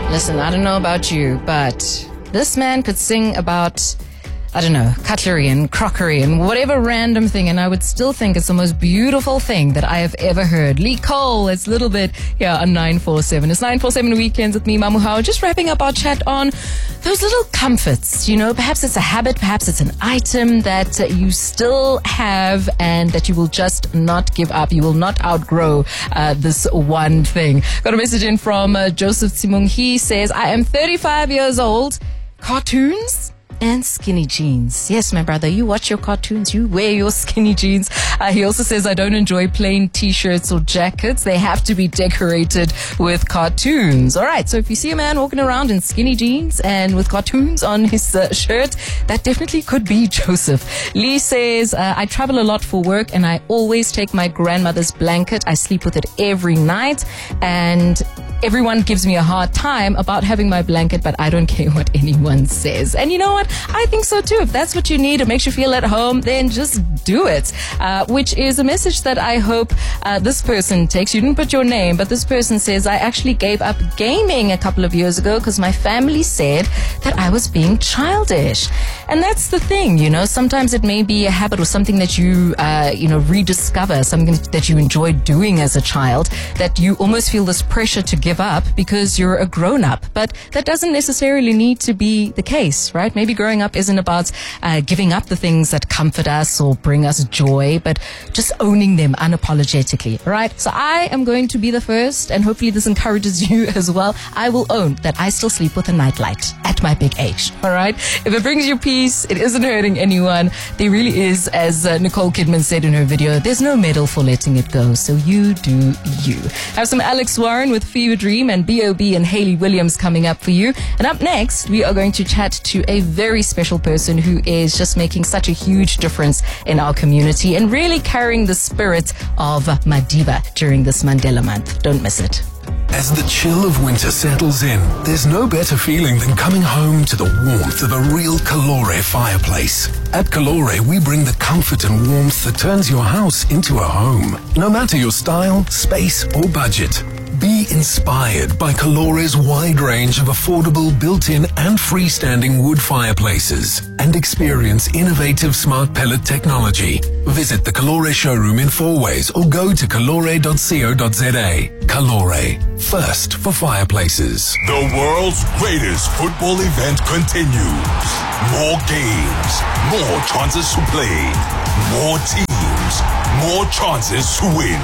Listen, I don't know about you, but this man could sing about, I don't know, cutlery and crockery and whatever random thing, and I would still think it's the most beautiful thing that I have ever heard. Lee Cole, it's a little bit here on 947. It's 947 Weekends with me, Mamu Hao, just wrapping up our chat on those little comforts. You know, perhaps it's a habit, perhaps it's an item that you still have and that you will just not give up. You will not outgrow this one thing. Got a message in from Joseph Simung. He says, I am 35 years old. Cartoons and skinny jeans. Yes, my brother, you watch your cartoons, you wear your skinny jeans. He also says, I don't enjoy plain t-shirts or jackets. They have to be decorated with cartoons. All right, so if you see a man walking around in skinny jeans and with cartoons on his shirt, that definitely could be Joseph. Lee says, I travel a lot for work and I always take my grandmother's blanket. I sleep with it every night, and everyone gives me a hard time about having my blanket, but I don't care what anyone says. And you know what? I think so too. If that's what you need, it makes you feel at home, then just do it. Which is a message that I hope this person takes. You didn't put your name, but this person says, I actually gave up gaming a couple of years ago because my family said that I was being childish. And that's the thing, you know, sometimes it may be a habit or something that you, rediscover, something that you enjoyed doing as a child, that you almost feel this pressure to give up because you're a grown-up. But that doesn't necessarily need to be the case, right? Maybe growing up isn't about giving up the things that comfort us or bring us joy, but just owning them unapologetically, right? So I am going to be the first, and hopefully this encourages you as well. I will own that I still sleep with a nightlight at my big age, all right? If it brings you peace, it isn't hurting anyone. There really is, as Nicole Kidman said in her video, there's no medal for letting it go, so you do you. Have some Alex Warren with Fever Dream and B.O.B. and Hayley Williams coming up for you. And up next, we are going to chat to a very special person who is just making such a huge difference in our community and really carrying the spirit of Madiba during this Mandela Month. Don't miss it. As the chill of winter settles in, there's no better feeling than coming home to the warmth of a real Kalore fireplace. At Kalore, we bring the comfort and warmth that turns your house into a home, no matter your style, space, or budget. Be inspired by Kalore's wide range of affordable built-in and freestanding wood fireplaces and experience innovative smart pellet technology. Visit the Kalore showroom in Fourways or go to kalore.co.za. Kalore, first for fireplaces. The world's greatest football event continues. More games, more chances to play, more teams, more chances to win,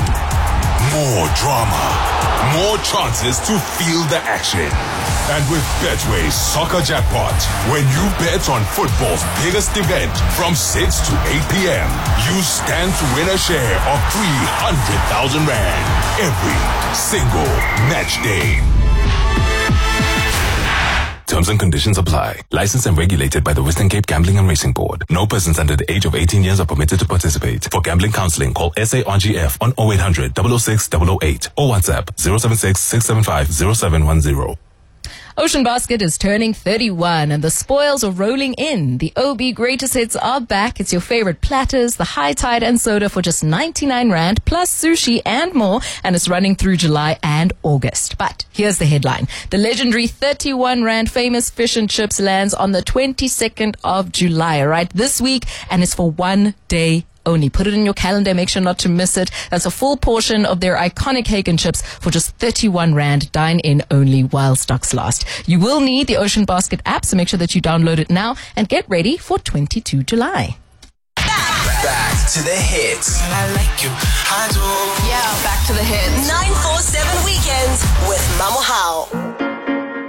more drama, more chances to feel the action. And with Betway's Soccer Jackpot, when you bet on football's biggest event from 6 to 8 p.m., you stand to win a share of 300,000 Rand every single match day. Terms and conditions apply. Licensed and regulated by the Western Cape Gambling and Racing Board. No persons under the age of 18 years are permitted to participate. For gambling counseling, call SARGF on 0800 006 008 or WhatsApp 076 675 0710. Ocean Basket is turning 31 and the spoils are rolling in. The OB Greatest Hits are back. It's your favorite platters, the high tide and soda for just 99 Rand plus sushi and more, and it's running through July and August. But here's the headline. The legendary 31 Rand famous fish and chips lands on the 22nd of July, right? This week, and it's for 1 day only. Put it in your calendar. Make sure not to miss it. That's a full portion of their iconic Hagen chips for just 31 Rand. Dine in only while stocks last. You will need the Ocean Basket app, so make sure that you download it now and get ready for 22 July. Back to the hits. I like you. I do. Yeah, back to the hits. 947 Weekends with Mamu Hao.